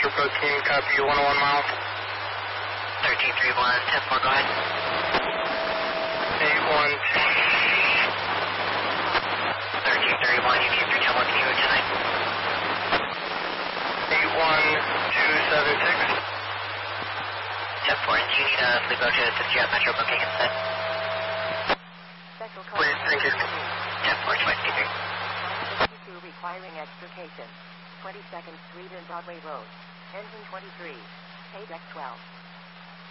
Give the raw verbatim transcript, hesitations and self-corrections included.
Metro Booking, copy one oh one miles. thirteen three one, ten four, go ahead. eight one two. thirteen three one, you need three ten one, can you route tonight? eight one two seven six. ten four, and do you need a sleep out to assist you at Metro Booking instead? Special code. Please, thank you. ten four, twenty-three. fifty-two requiring extrication. twenty-second Street and Broadway Road. Engine twenty-three. Page X twelve.